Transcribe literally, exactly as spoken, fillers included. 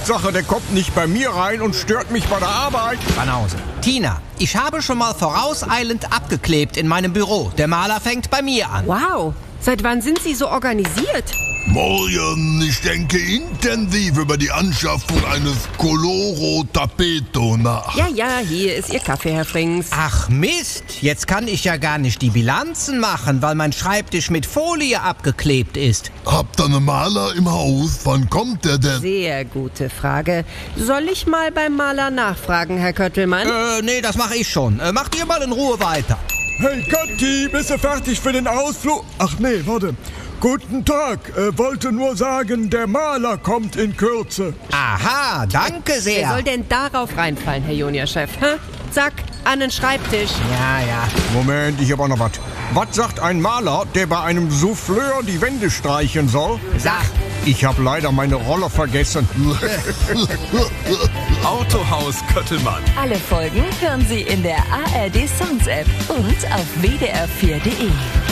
Hauptsache, der kommt nicht bei mir rein und stört mich bei der Arbeit. Banause. Tina, ich habe schon mal vorauseilend abgeklebt in meinem Büro. Der Maler fängt bei mir an. Wow, seit wann sind Sie so organisiert? Morgen, ich denke intensiv über die Anschaffung eines Coloro Tapeto nach. Ja, ja, hier ist Ihr Kaffee, Herr Frings. Ach Mist, jetzt kann ich ja gar nicht die Bilanzen machen, weil mein Schreibtisch mit Folie abgeklebt ist. Habt ihr einen Maler im Haus? Wann kommt der denn? Sehr gute Frage. Soll ich mal beim Maler nachfragen, Herr Köttelmann? Äh, nee, das mache ich schon. Äh, macht ihr mal in Ruhe weiter. Hey Götti, bist du fertig für den Ausflug? Ach nee, warte. Guten Tag, äh, wollte nur sagen, der Maler kommt in Kürze. Aha, danke Wer sehr. soll denn darauf reinfallen, Herr Juniorchef? Hä? Zack, an den Schreibtisch. Ja, ja. Moment, ich hab auch noch was. Was sagt ein Maler, der bei einem Souffleur die Wände streichen soll? Sag. Ich habe leider meine Rolle vergessen. Autohaus Köttelmann. Alle Folgen hören Sie in der A R D Sounds App und auf w d r vier punkt d e.